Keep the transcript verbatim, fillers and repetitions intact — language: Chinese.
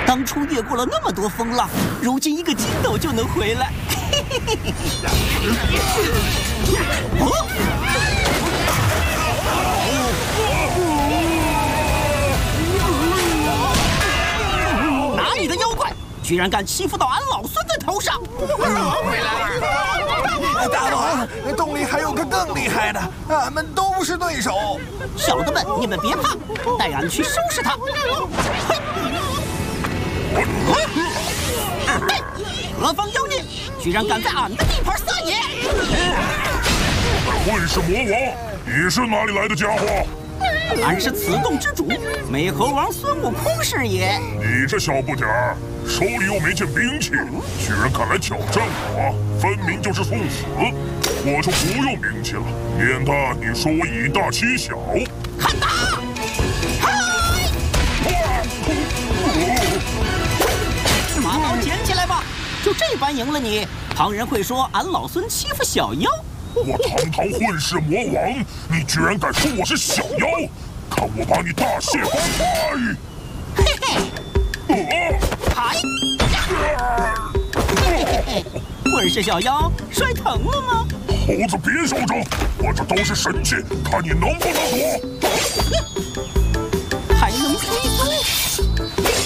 当初越过了那么多风浪，如今一个筋斗就能回来。哦，哪里的妖怪，居然敢欺负到俺老孙的头上！ 回来了！ 大王，洞里还有个更厉害的，俺们都不是对手。 小的们，你们别怕，带俺去收拾他。嘿！何方妖孽，居然敢在俺的地盘撒野！ 混世魔王，你是哪里来的家伙？ 俺是此洞之主，美猴王孙悟空是也。 你这小不点儿，手里又没件兵器，居然敢来挑战我，分明就是送死！我就不用兵器了，免得你说我以大欺小。 看打！嗨！马刀捡起来吧！就这般赢了你，旁人会说俺老孙欺负小妖。 我堂堂混世魔王，你居然敢说我是小妖？看我把你大卸八块！ 嘿嘿！嗨！嘿嘿嘿！混世小妖，摔疼了吗？ 猴子别嚣张，我这都是神器，看你能不能躲！